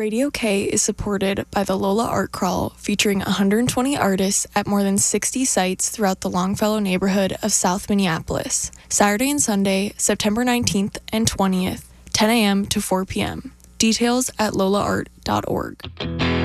Radio K is supported by the Lola Art Crawl, featuring 120 artists at more than 60 sites throughout the Longfellow neighborhood of South Minneapolis. Saturday and Sunday, September 19th and 20th, 10 a.m. to 4 p.m. Details at lolaart.org.